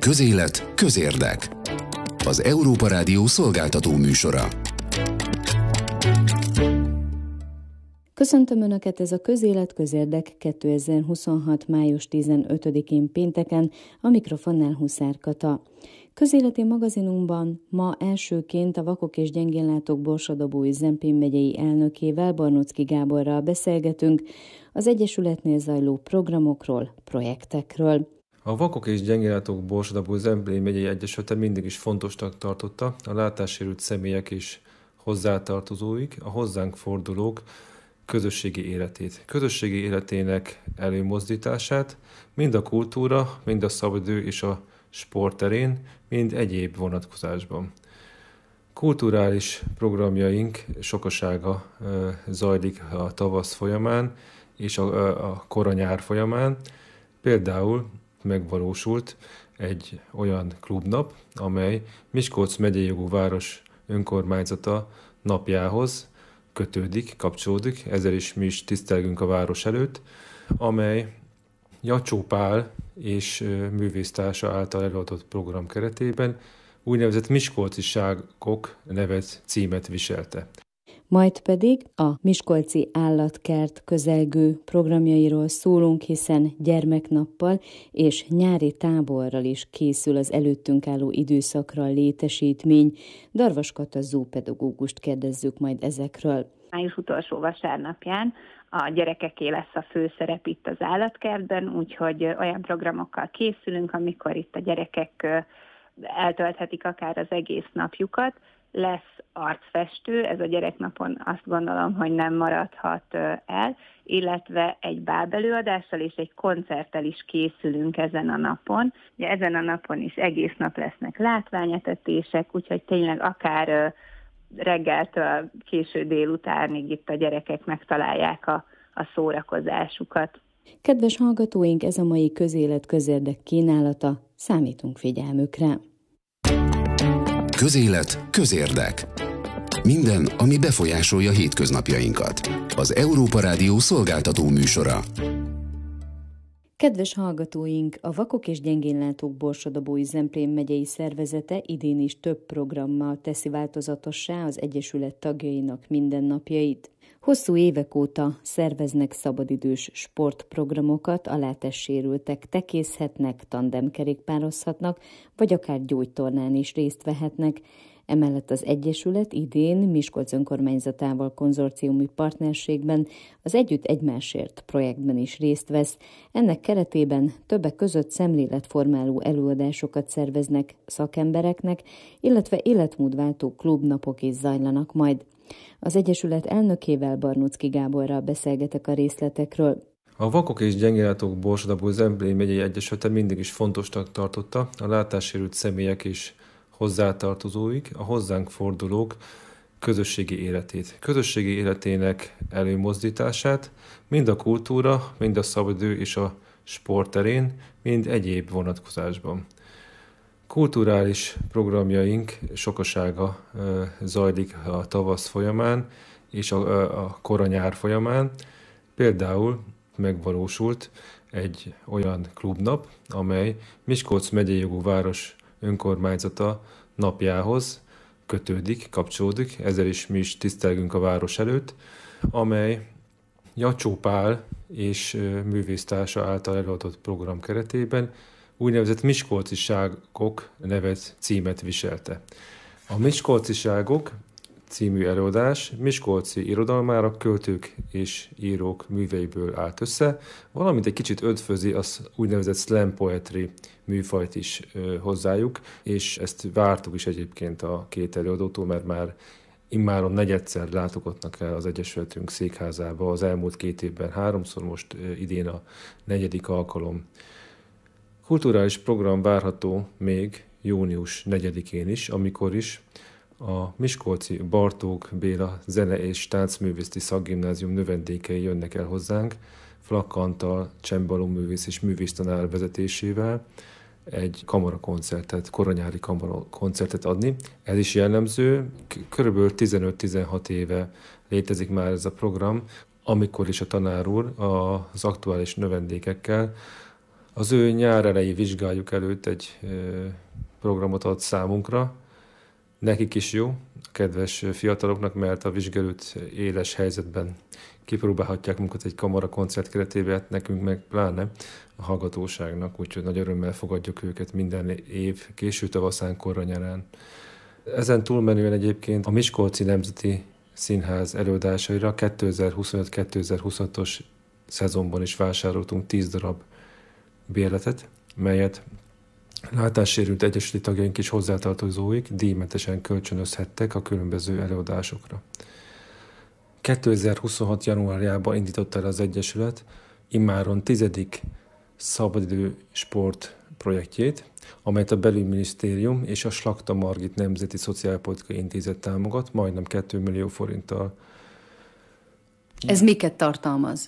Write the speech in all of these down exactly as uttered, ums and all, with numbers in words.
Közélet, közérdek. Az Európa Rádió szolgáltató műsora. Köszöntöm Önöket, ez a Közélet, közérdek kétezer-huszonhat. május tizenötödikén pénteken, a mikrofonnál Huszár Kata. Közéleti magazinunkban ma elsőként a Vakok és Gyengénlátók Borsod-Abaúj-Zemplén megyei elnökével, Barnóczky Gáborral beszélgetünk az Egyesületnél zajló programokról, projektekről. A Vakok és Gyengénlátók Borsod-Abaúj-Zemplén megyei egyesülete mindig is fontosnak tartotta a látássérült személyek és hozzátartozóik, a hozzánk fordulók közösségi életét, közösségi életének előmozdítását, mind a kultúra, mind a szabadidő és a sport terén, mind egyéb vonatkozásban. Kulturális programjaink sokasága zajlik a tavasz folyamán és a, a kora-nyár folyamán. Például megvalósult egy olyan klubnap, amely Miskolc megyei jogú város önkormányzata napjához kötődik, kapcsolódik, ezzel is mi is tisztelgünk a város előtt, amely Jacsó Pál és művésztársa által előadott program keretében úgynevezett Miskolciságok nevet, címet viselte. Majd pedig a Miskolci Állatkert közelgő programjairól szólunk, hiszen gyermeknappal és nyári táborral is készül az előttünk álló időszakra a létesítmény. Darvas Kata zoopedagógust kérdezzük majd ezekről. Május utolsó vasárnapján a gyerekeké lesz a főszerep itt az állatkertben, úgyhogy olyan programokkal készülünk, amikor itt a gyerekek eltölthetik akár az egész napjukat. Lesz arcfestő, ez a gyereknapon azt gondolom, hogy nem maradhat el, illetve egy bábelőadással és egy koncerttel is készülünk ezen a napon. Ugye ezen a napon is egész nap lesznek látványetetések, úgyhogy tényleg akár reggeltől késő délutánig itt a gyerekek megtalálják a, a szórakozásukat. Kedves hallgatóink, ez a mai Közélet, közérdek kínálata, számítunk figyelmükre. Közélet, közérdek. Minden, ami befolyásolja hétköznapjainkat. Az Európa Rádió szolgáltató műsora. Kedves hallgatóink, a Vakok és Gyengénlátók Borsod-Abaúj-Zemplén megyei szervezete idén is több programmal teszi változatossá az Egyesület tagjainak mindennapjait. Hosszú évek óta szerveznek szabadidős sportprogramokat, a látássérültek tekészhetnek, tandemkerékpározhatnak, vagy akár gyógytornán is részt vehetnek. Emellett az Egyesület idén Miskolc önkormányzatával konzorciumi partnerségben az Együtt Egymásért projektben is részt vesz. Ennek keretében többek között szemléletformáló előadásokat szerveznek szakembereknek, illetve életmódváltó klubnapok is zajlanak majd. Az Egyesület elnökével, Barnóczky Gáborral beszélgetek a részletekről. A Vakok és Gyengénlátók Borsod-Abaúj-Zemplén megyei egyesülete mindig is fontosnak tartotta a látássérült személyek és hozzátartozóik, a hozzánk fordulók közösségi életét, közösségi életének előmozdítását, mind a kultúra, mind a szabadidő és a sport terén, mind egyéb vonatkozásban. Kulturális programjaink sokasága zajlik a tavasz folyamán és a, a kora-nyár folyamán. Például megvalósult egy olyan klubnap, amely Miskolc megyei jogú város önkormányzata napjához kötődik, kapcsolódik, ezzel is mi is tisztelgünk a város előtt, amely Jacsó Pál és művésztársa által előadott program keretében úgynevezett Miskolciságok nevet, címet viselte. A Miskolciságok című előadás miskolci irodalmárok, költők és írók műveiből állt össze, valamint egy kicsit ötvözi az úgynevezett slam poetry műfajt is ö, hozzájuk, és ezt vártuk is egyébként a két előadótól, mert már immáron negyedszer látogatnak el az Egyesületünk székházába az elmúlt két évben háromszor, most ö, idén a negyedik alkalom. Kulturális program várható még június negyedikén is, amikor is a miskolci Bartók Béla Zene- és Táncművészeti Szakgimnázium növendékei jönnek el hozzánk, Flak Antal, csembalóművész és művésztanár vezetésével egy kamarakoncertet, koranyári kamarakoncertet adni. Ez is jellemző, körülbelül tizenöt-tizenhat éve létezik már ez a program, amikor is a tanár úr az aktuális növendékekkel Az ő nyár elejé vizsgáljuk előtt egy programot ad számunkra. Nekik is jó, a kedves fiataloknak, mert a vizsgálót éles helyzetben kipróbálhatják munkat egy kamara koncert keretében, hát nekünk meg pláne a hallgatóságnak, úgyhogy nagy örömmel fogadjuk őket minden év, késő tavaszán, korra nyarán. Ezen túlmenően egyébként a Miskolci Nemzeti Színház előadásaira kétezer-huszonöt kétezer-huszonhatos szezonban is vásároltunk tíz darab bérletet, melyet látássérült egyesületi tagjaink és hozzátartozóik díjmentesen kölcsönözhettek a különböző előadásokra. kétezer-huszonhat januárjában indította el az Egyesület immáron tizedik szabadidő sport projektjét, amelyet a Belügyminisztérium és a Slakta Margit Nemzeti Szociálpolitikai Intézet támogat, majdnem két millió forinttal. Ez miket tartalmaz?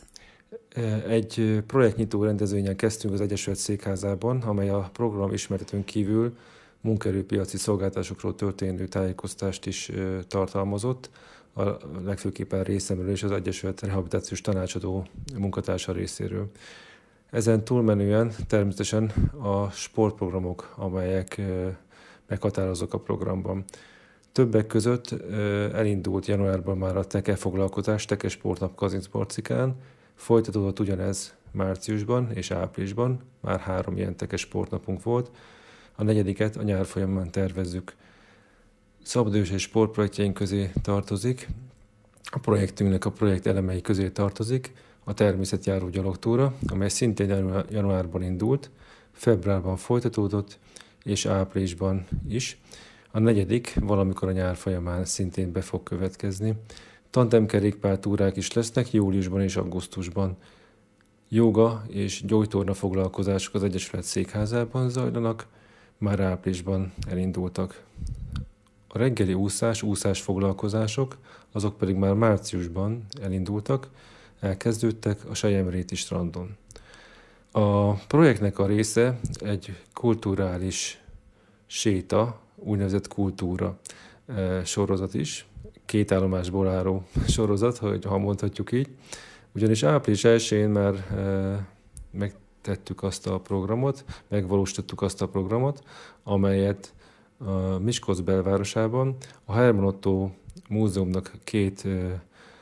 Egy projektnyitó rendezvényen kezdtünk az Egyesület székházában, amely a program ismertetőn kívül munkaerőpiaci szolgáltatásokról történő tájékoztást is tartalmazott. A legfőképpen részemről és az Egyesület rehabilitációs tanácsadó munkatársa részéről. Ezen túlmenően természetesen a sportprogramok, amelyek meghatározók a programban. Többek között elindult januárban már a teke foglalkozás, teke sportnap Kazincbarcikán, folytatódott ugyanez márciusban és áprilisban, már három ilyen teke sportnapunk volt, a negyediket a nyár folyamán tervezzük. Szabadidős és sportprojektjeink közé tartozik, a projektünknek a projekt elemei közé tartozik a természetjáró gyalogtúra, amely szintén januárban indult, februárban folytatódott, és áprilisban is. A negyedik valamikor a nyár folyamán szintén be fog következni. Tandemkerékpártúrák is lesznek júliusban és augusztusban. Jóga és gyógytorna foglalkozások az Egyesület székházában zajlanak, már áprilisban elindultak. A reggeli úszás, úszás foglalkozások, azok pedig már márciusban elindultak, elkezdődtek a Selyemréti strandon. A projektnek a része egy kulturális séta, úgynevezett kultúra sorozat is, két állomásból álló sorozat, hogy ha mondhatjuk így. Ugyanis április elsején már e, megtettük azt a programot, megvalósítottuk azt a programot, amelyet a Miskolc belvárosában a Herman Ottó Múzeumnak két, e,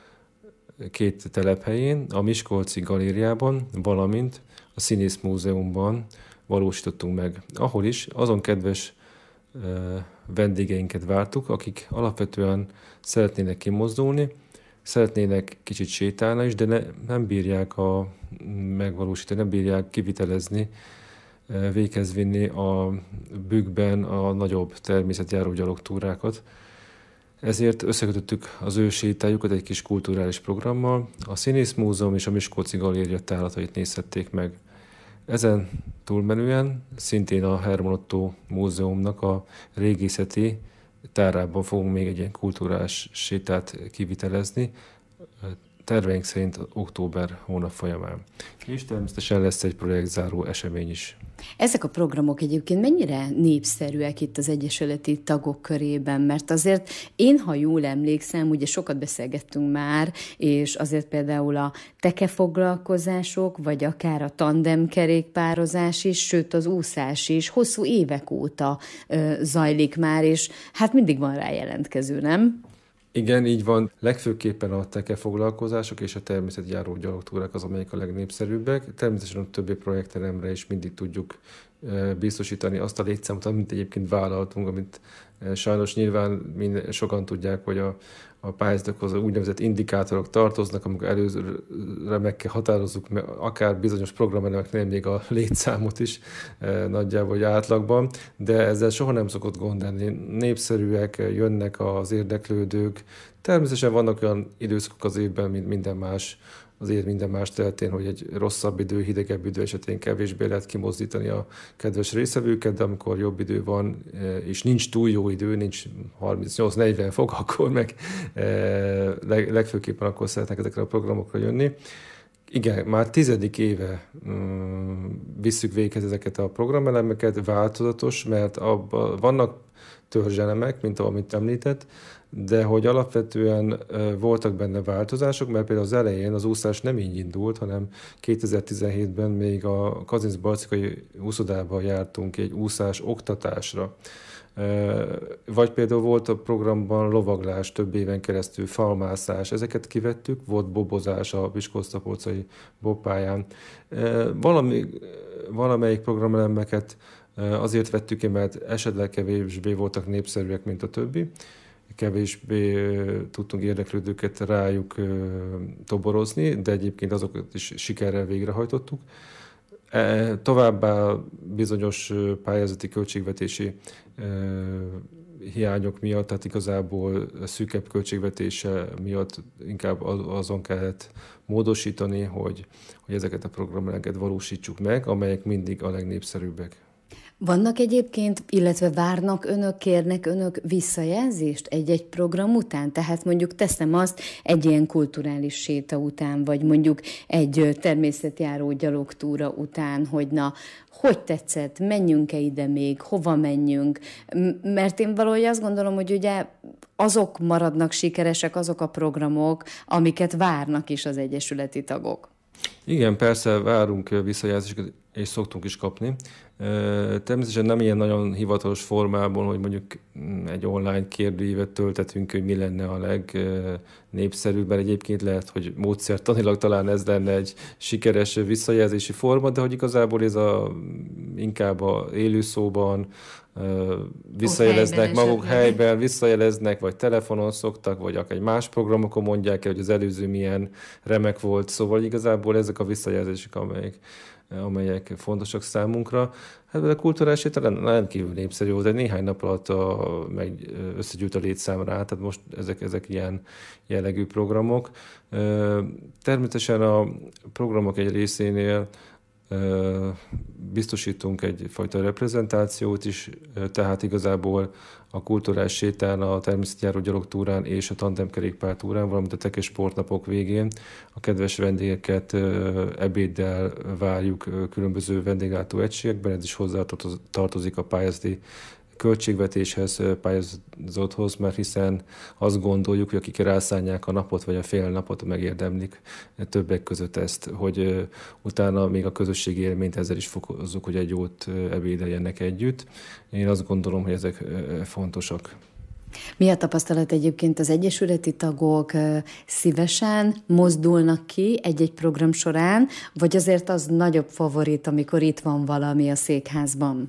két telephelyén, a Miskolci Galériában, valamint a Színész Múzeumban valósítottunk meg. Ahol is azon kedves vendégeinket vártuk, akik alapvetően szeretnének kimozdulni, szeretnének kicsit sétálni is, de ne, nem bírják a, megvalósítani, nem bírják kivitelezni, véghez vinni a bükkben a nagyobb természetjáró gyalogtúrákat. Ezért összekötöttük az ő sétájukat egy kis kulturális programmal. A Színész Múzeum és a Miskolci Galéria tálatait nézhették meg. Ezen túlmenően szintén a Herman Ottó Múzeumnak a régészeti tárában fogunk még egy ilyen kulturális sétát kivitelezni, terveink szerint október hónap folyamán. És természetesen lesz egy projektzáró esemény is. Ezek a programok egyébként mennyire népszerűek itt az egyesületi tagok körében? Mert azért én, ha jól emlékszem, ugye sokat beszélgettünk már, és azért például a tekefoglalkozások, vagy akár a tandemkerékpározás is, sőt az úszás is hosszú évek óta ö, zajlik már, és hát mindig van rá jelentkező, nem? Igen, így van. Legfőképpen a tekefoglalkozások és a természetjáró gyalogtúrák az, amelyek a legnépszerűbbek. Természetesen a többi projektteremre is mindig tudjuk biztosítani azt a létszámot, amit egyébként vállaltunk, amit sajnos nyilván minden, sokan tudják, hogy a, a pályázatokhoz úgynevezett indikátorok tartoznak, amikor előre meg kell határozzuk, akár bizonyos programelemeknél még a létszámot is nagyjából vagy átlagban, de ezzel soha nem szokott gond lenni. Népszerűek, jönnek az érdeklődők. Természetesen vannak olyan időszakok az évben, mint minden más, azért minden más területén, hogy egy rosszabb idő, hidegebb idő esetén kevésbé lehet kimozdítani a kedves részevőket, de amikor jobb idő van, és nincs túl jó idő, nincs harmincnyolc-negyven fok, akkor meg legfőképpen akkor szeretnek ezekre a programokra jönni. Igen, már tizedik éve um, visszük véghez ezeket a programelemeket, változatos, mert abban vannak törzselemek, mint amit említett, de hogy alapvetően voltak benne változások, mert például az elején az úszás nem így indult, hanem kétezer-tizenhétben még a Kazinc-Barcikai úszodában jártunk egy úszás oktatásra. Vagy például volt a programban lovaglás több éven keresztül, falmászás, ezeket kivettük, volt bobozás a Miskolc-Tapolcai bobpályán. Valami, valamelyik programelemeket azért vettük ki, mert esetleg kevésbé voltak népszerűek, mint a többi. Kevésbé tudtunk érdeklődőket rájuk toborozni, de egyébként azokat is sikerrel végrehajtottuk. Továbbá bizonyos pályázati költségvetési hiányok miatt, tehát igazából szűkebb költségvetése miatt inkább azon kellett módosítani, hogy, hogy ezeket a programokat valósítsuk meg, amelyek mindig a legnépszerűbbek. Vannak egyébként, illetve várnak önök, kérnek önök visszajelzést egy-egy program után? Tehát mondjuk teszem azt egy ilyen kulturális séta után, vagy mondjuk egy természetjáró gyalogtúra után, hogy na, hogy tetszett, menjünk-e ide még, hova menjünk? Mert én valahogy azt gondolom, hogy ugye azok maradnak sikeresek, azok a programok, amiket várnak is az egyesületi tagok. Igen, persze várunk visszajelzéseket, és szoktunk is kapni. Természetesen nem ilyen nagyon hivatalos formában, hogy mondjuk egy online kérdőívet töltetünk, hogy mi lenne a legnépszerűbb, mert egyébként lehet, hogy módszertanilag talán ez lenne egy sikeres visszajelzési forma, de hogy igazából ez a, inkább a élőszóban visszajeleznek, maguk helyben visszajeleznek, vagy telefonon szoktak, vagy akár egy más programokon mondják el, hogy az előző milyen remek volt, szóval igazából ezek a visszajelzések, amelyek amelyek fontosak számunkra. Hát a kulturális séta rendkívül népszerű volt, de néhány nap alatt a, meg összegyűlt a létszám rá, tehát most ezek, ezek ilyen jellegű programok. Természetesen a programok egy részénél biztosítunk egyfajta reprezentációt is, tehát igazából a kulturális sétán, a természetjáró gyalogtúrán és a tandemkerékpár túrán, valamint a tekes sportnapok végén a kedves vendégeket ebéddel várjuk különböző vendéglátó egységekben, ez is hozzá tartozik a pályázati költségvetéshez, pályázathoz, mert hiszen azt gondoljuk, hogy akik rászánják a napot, vagy a fél napot megérdemlik többek között ezt, hogy utána még a közösségi élményt ezzel is fokozzuk, hogy egy jót ebédeljenek együtt. Én azt gondolom, hogy ezek fontosak. Mi a tapasztalat egyébként, az egyesületi tagok szívesen mozdulnak ki egy-egy program során, vagy azért az nagyobb favorit, amikor itt van valami a székházban?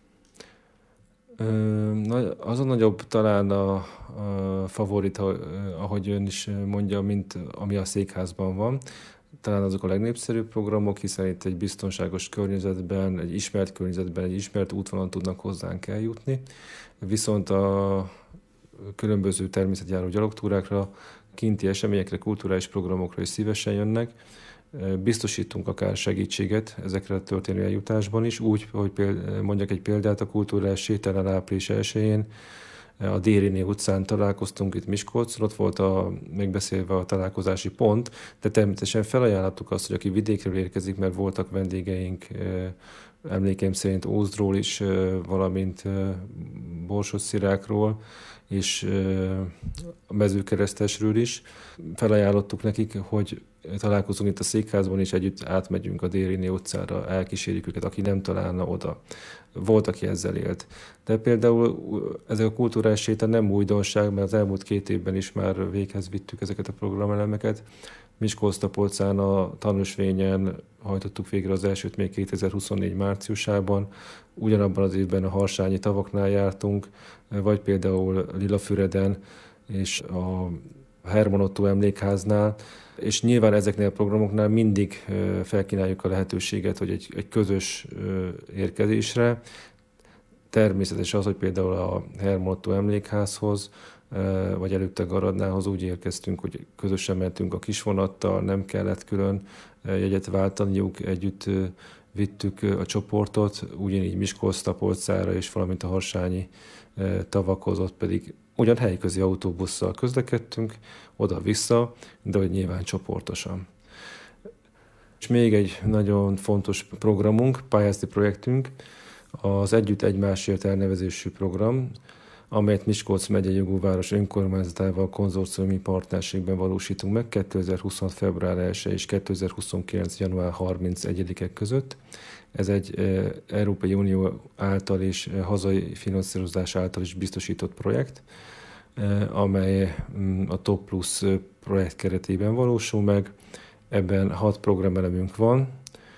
Az a nagyobb talán a, a favorit, ahogy ön is mondja, mint ami a székházban van. Talán azok a legnépszerűbb programok, hiszen itt egy biztonságos környezetben, egy ismert környezetben, egy ismert útvonalon tudnak hozzánk eljutni. Viszont a különböző természetjáró gyalogtúrákra, kinti eseményekre, kulturális programokra is szívesen jönnek. Biztosítunk akár segítséget ezekre a történő eljutásban is, úgy, hogy péld, mondjak egy példát, a kulturális sétánál április elsején a Dériné utcán találkoztunk itt Miskolcon, ott volt a, megbeszélve a találkozási pont, de természetesen felajánlottuk azt, hogy aki vidékről érkezik, mert voltak vendégeink, emlékeim szerint Ózdról is, valamint Borsod-Szirákról, és a Mezőkeresztesről is. Felajánlottuk nekik, hogy találkozunk itt a székházban, és együtt átmegyünk a Dériné utcára, elkísérjük őket, aki nem találna oda. Volt, aki ezzel élt. De például ezek a kulturális séta nem újdonság, mert az elmúlt két évben is már véghez vittük ezeket a programelemeket. Miskolc-Tapolcán a tanúsvényen hajtottuk végre az elsőt még kétezer-huszonnégy márciusában, ugyanabban az évben a harsányi tavaknál jártunk, vagy például Lilafüreden és a Herman Ottó emlékháznál, és nyilván ezeknél a programoknál mindig felkínáljuk a lehetőséget, hogy egy, egy közös érkezésre. Természetes az, hogy például a Herman Ottó emlékházhoz, vagy előtte Garadnához úgy érkeztünk, hogy közösen mentünk a kisvonattal, nem kellett külön jegyet váltaniuk, együtt vittük a csoportot, ugyanígy Miskolc-Tapolcára és valamint a harsányi tavakhoz, ott pedig ugyan helyközi autóbusszal közlekedtünk, oda-vissza, de hogy nyilván csoportosan. És még egy nagyon fontos programunk, pályázati projektünk, Az Együtt Egymásért elnevezésű program, amelyet Miskolc megyei jogúváros önkormányzatával konzorciumi partnerségben valósítunk meg kétezer-huszonhat. február elsejé és kétezer-huszonkilenc. január harmincegyedike között. Ez egy e, Európai Unió által és e, hazai finanszírozás által is biztosított projekt, e, amely m, a Top Plus projekt keretében valósul meg. Ebben hat programelemünk van.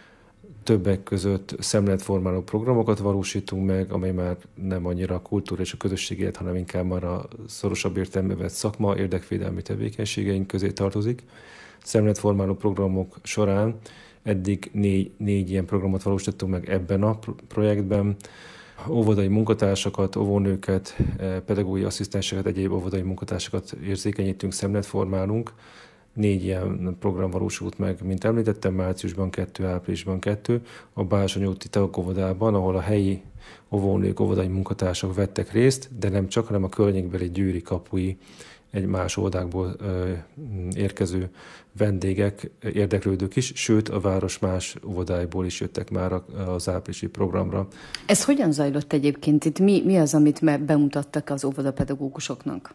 Többek között szemléletformáló programokat valósítunk meg, amely már nem annyira a kultúra és a közösségért, hanem inkább már a szorosabb értelembe vett szakma, érdekvédelmi tevékenységeink közé tartozik. Szemléletformáló programok során eddig négy, négy ilyen programot valósítottunk meg ebben a projektben. Óvodai munkatársakat, óvónőket, pedagógiai asszisztenseket, egyéb óvodai munkatársakat érzékenyítünk, szemléletformálunk. Négy ilyen program valósult meg, mint említettem, márciusban kettő, áprilisban kettő, a Bázsonyúti tagóvodában, ahol a helyi óvónők, óvodai munkatársak vettek részt, de nem csak, hanem a környékbeli Győri, Kapui, egy más óvodákból ö, érkező vendégek, érdeklődők is, sőt a város más óvodáiból is jöttek már az áprilisi programra. Ez hogyan zajlott egyébként? Itt mi, mi az, amit bemutattak az óvodapedagógusoknak?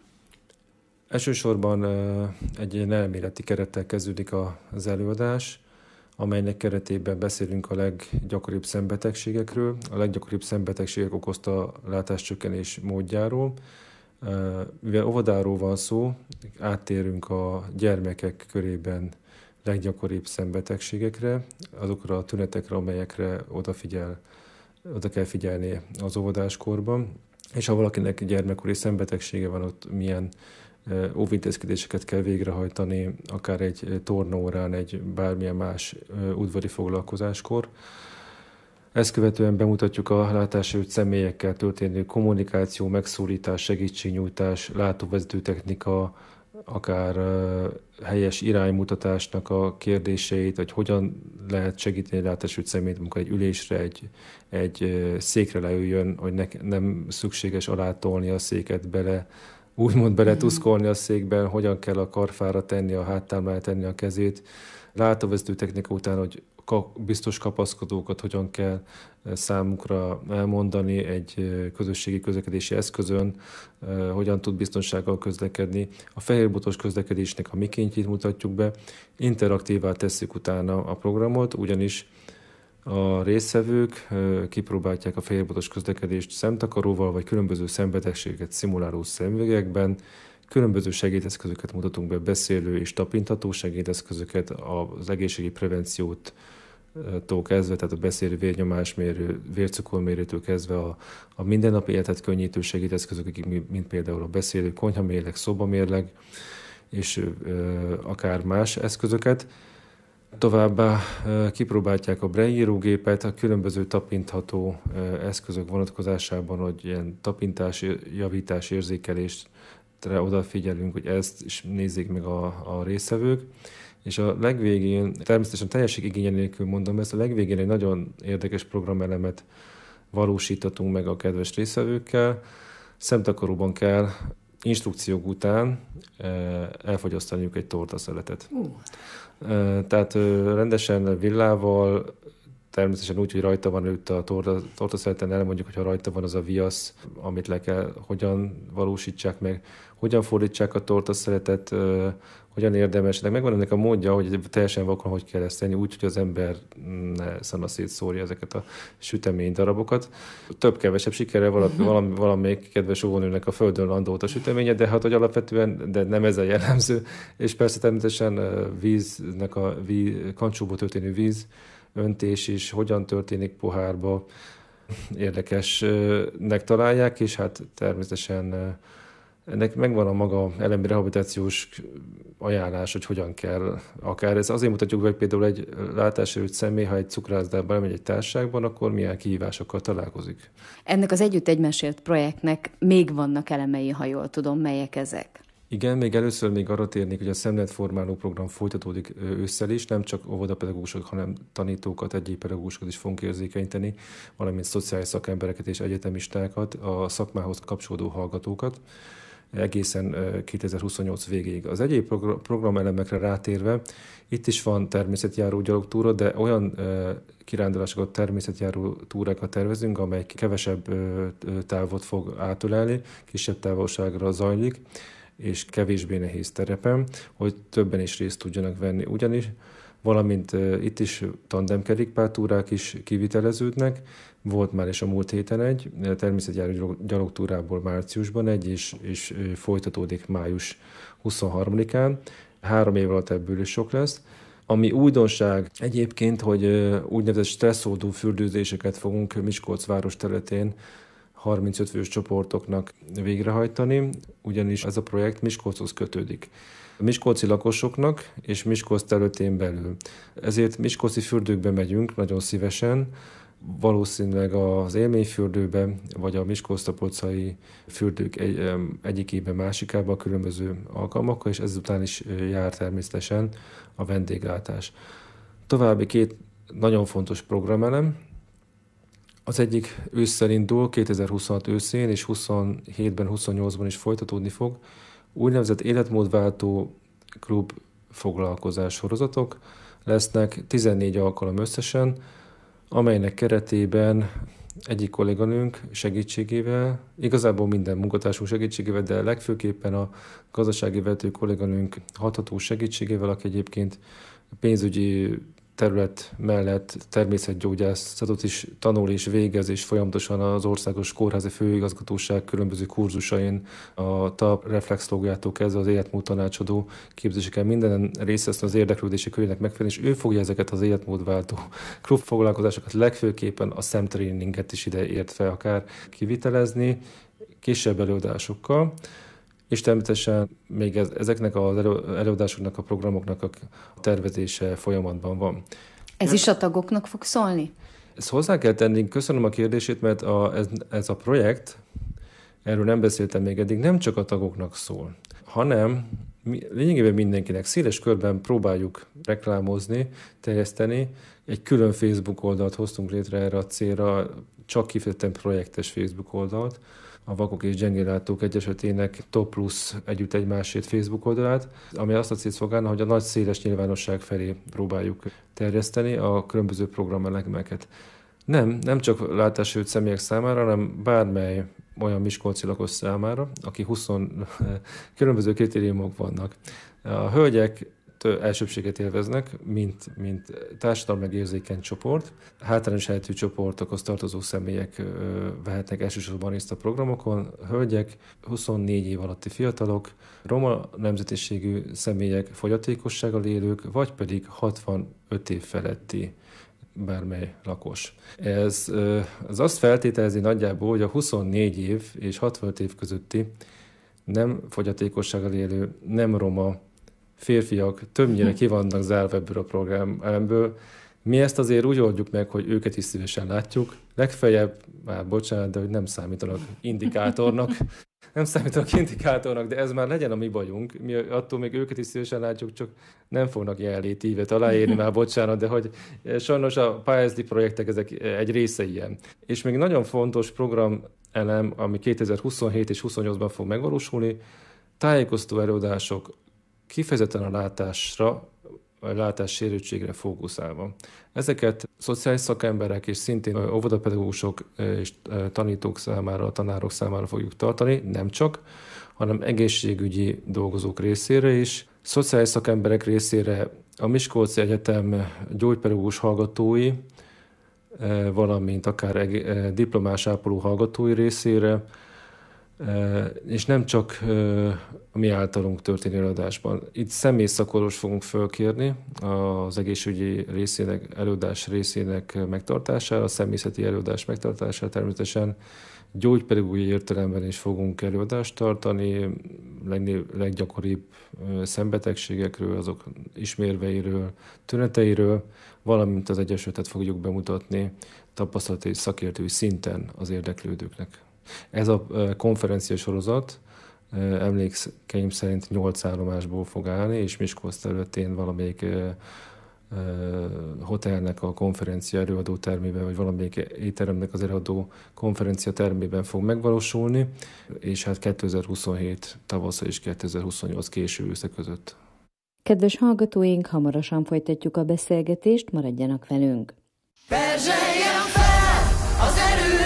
Elsősorban egy ilyen elméleti kerettel kezdődik az előadás, amelynek keretében beszélünk a leggyakoribb szembetegségekről, a leggyakoribb szembetegségek okozta látáscsökkenés módjáról. Mivel óvodáról van szó, áttérünk a gyermekek körében leggyakoribb szembetegségekre, azokra a tünetekre, amelyekre odafigyel, oda kell figyelni az óvodáskorban, és ha valakinek gyermekkori szembetegsége van, ott milyen óvintézkedéseket kell végrehajtani, akár egy tornaórán, egy bármilyen más udvari foglalkozáskor. Ezt követően bemutatjuk a látássérült személyekkel történő kommunikáció, megszólítás, segítségnyújtás, látóvezető technika, akár helyes iránymutatásnak a kérdéseit, hogy hogyan lehet segíteni egy látássérült személyt, amikor egy ülésre, egy, egy székre leüljön, hogy ne, nem szükséges alátolni a széket bele, úgymond beletuszkolni a székben, hogyan kell a karfára tenni, a háttámlára tenni a kezét. Látóvezető technika után, hogy biztos kapaszkodókat hogyan kell számukra elmondani egy közösségi közlekedési eszközön, hogyan tud biztonsággal közlekedni. A fehérbotos közlekedésnek a mikéntjét mutatjuk be, interaktívá tesszük utána a programot, ugyanis a résztvevők kipróbálják a fehérbotos közlekedést szemtakaróval, vagy különböző szembetegségeket szimuláló szemüvegekben. Különböző segédeszközöket mutatunk be, beszélő és tapintható segédeszközöket, az egészségi prevenciótól kezdve, tehát a beszélő vérnyomásmérő, vércukormérőtől kezdve a, a mindennapi életet könnyítő segédeszközök, mint például a beszélő konyhamérleg, szobamérleg, és ö, akár más eszközöket. Továbbá kipróbálják a Braille írógépet, a különböző tapintható eszközök vonatkozásában, hogy ilyen tapintás, javítás, érzékelésre odafigyelünk, hogy ezt is nézzék meg a, a résztvevők. És a legvégén, természetesen teljesség igénye nélkül mondom ezt, a legvégén egy nagyon érdekes programelemet valósítatunk meg a kedves résztvevőkkel. Szemtakaróban kell instrukciók után elfogyasztaniuk egy tortaszeletet. Uh. Tehát rendesen villával, természetesen úgy, hogy rajta van őt a torta, tortaszeleten, elmondjuk, hogyha rajta van az a viasz, amit le kell, hogyan valósítsák meg, hogyan fordítsák a tortaszeletet, hogyan érdemes. De megvan ennek a módja, hogy teljesen vakon hogy kell ezt tenni, úgy, hogy az ember ne szanaszét szórja ezeket a sütemény darabokat. Több-kevesebb sikerrel valami, valami, valamelyik kedves óvónőnek a földön landolt a süteménye, de hát hogy alapvetően, de nem ez a jellemző. És persze természetesen víznek a víz, kancsóból történő víz öntés is, hogyan történik pohárba, érdekesnek találják, és hát természetesen ennek megvan a maga elemi rehabilitációs ajánlás, hogy hogyan kell akár. Ez azért mutatjuk, hogy például egy látássérült személy, ha egy cukrászdába elmegy egy társaságban, akkor milyen kihívásokkal találkozik. Ennek az Együtt Egymásért projektnek még vannak elemei, ha jól tudom, melyek ezek? Igen, még először még arra térnék, hogy a szemléletformáló program folytatódik ősszel is, nem csak óvodapedagógusok, hanem tanítókat, egyéb pedagógusokat is fogunk érzékenyíteni, valamint szociális szakembereket és egyetemistákat, a szakmához kapcsolódó hallgatókat. egészen kétezer-huszonnyolc végéig. Az egyéb programelemekre rátérve, itt is van természetjáró gyalogtúra, de olyan kirándulásokat, természetjáró túrákat tervezünk, amely kevesebb távot fog átölelni, kisebb távolságra zajlik, és kevésbé nehéz terepen, hogy többen is részt tudjanak venni. Ugyanis, valamint itt is tandemkerékpártúrák is kiviteleződnek, volt már is a múlt héten egy, természetjáró gyalogtúrából márciusban egy, és, és folytatódik május huszonharmadikán. Három év alatt ebből is sok lesz. Ami újdonság egyébként, hogy úgynevezett stresszoldó fürdőzéseket fogunk Miskolc város területén harmincöt fős csoportoknak végrehajtani, ugyanis ez a projekt Miskolchoz kötődik. A miskolci lakosoknak és Miskolc területén belül. Ezért miskolci fürdőkbe megyünk nagyon szívesen, valószínűleg az élményfürdőbe, vagy a miskolc-tapolcai fürdők egy, egyikében, másikában a különböző alkalmakkal, és ezután is jár természetesen a vendéglátás. További két nagyon fontos programelem. Az egyik ősszel indul, kétezer-huszonhat őszén, és huszonhétben, huszonnyolcban is folytatódni fog. Úgynevezett életmódváltó klub foglalkozás sorozatok lesznek, tizennégy alkalom összesen, amelynek keretében egyik kolléganőnk segítségével, igazából minden munkatársunk segítségével, de legfőképpen a gazdasági vezető kolléganőnk hatható segítségével, aki egyébként pénzügyi terület mellett természetgyógyászatot is tanul és végez, és folyamatosan az Országos Kórházi Főigazgatóság különböző kurzusain a TAP reflexológiától kezdve az életmód tanácsadó képzéseken minden részt vesz az érdeklődési körének megfelelően, és ő fogja ezeket az életmódváltó klubfoglalkozásokat, legfőképpen a szemtréninget is ide értve akár kivitelezni, kisebb előadásokkal, és természetesen még ezeknek az előadásoknak, a programoknak a tervezése folyamatban van. Ez is a tagoknak fog szólni? Ezt hozzá kell tenni, köszönöm a kérdését, mert a, ez, ez a projekt, erről nem beszéltem még eddig, nem csak a tagoknak szól, hanem mi, lényegében mindenkinek széles körben próbáljuk reklámozni, terjeszteni. Egy külön Facebook oldalt hoztunk létre erre a célra, csak kifejezetten projektes Facebook oldalt, a Vakok és Gyengénlátók Egyesületének Top Plus együtt egymásért Facebook oldalát, ami azt a célt szolgálna, hogy a nagy széles nyilvánosság felé próbáljuk terjeszteni a különböző programelemeket. Nem, nem csak látássérült személyek számára, hanem bármely olyan miskolci lakos számára, aki húsz különböző kritériumok vannak. A hölgyek elsőbséget élveznek, mint, mint társadalmilag érzékeny csoport. Hátrányos helyzetű csoportokhoz tartozó személyek vehetnek elsősorban részt a programokon. Hölgyek, huszonnégy év alatti fiatalok, roma nemzetiségű személyek, fogyatékossággal élők, vagy pedig hatvanöt év feletti bármely lakos. Ez, ez azt feltételezi nagyjából, hogy a huszonnégy év és hatvanöt év közötti nem fogyatékossággal élő, nem roma férfiak többnyire ki vannak zárva ebből a programből. Mi ezt azért úgy oldjuk meg, hogy őket is szívesen látjuk. Legfeljebb, már bocsánat, de hogy nem számítanak indikátornak. Nem számítanak indikátornak, de ez már legyen a mi bajunk. Mi attól még őket is szívesen látjuk, csak nem fognak jelenlétívet aláírni, már bocsánat, de hogy sajnos a pályázati projektek ezek egy része ilyen. És még nagyon fontos programelem, ami kétezer-huszonhét és huszonnyolcban fog megvalósulni, tájékoztató előadások, kifejezetten a látásra, a látássérültségre fókuszálva. Ezeket szociális szakemberek és szintén óvodapedagógusok és tanítók számára, tanárok számára fogjuk tartani, nem csak, hanem egészségügyi dolgozók részére is. Szociális szakemberek részére a Miskolci Egyetem gyógypedagógus hallgatói, valamint akár diplomás ápoló hallgatói részére, és nem csak a mi általunk történő előadásban. Itt személyszakorvos fogunk fölkérni az egészségügyi részének, előadás részének megtartására, a személyzeti előadás megtartására, természetesen gyógypedagógiai értelemben is fogunk előadást tartani, leggyakoribb szembetegségekről, azok ismérveiről, tüneteiről, valamint az Egyesületet fogjuk bemutatni tapasztalati és szakértői szinten az érdeklődőknek. Ez a konferencia sorozat emlékeim szerint nyolc állomásból fog állni, és Miskolc területén valamelyik hotelnek a konferencia előadó termében, vagy valamelyik étteremnek az előadó konferencia termében fog megvalósulni, és hát kétezer-huszonhét tavasza és kétezer-huszonnyolc késő ősze között. Kedves hallgatóink, hamarosan folytatjuk a beszélgetést, maradjanak velünk! Perzsely!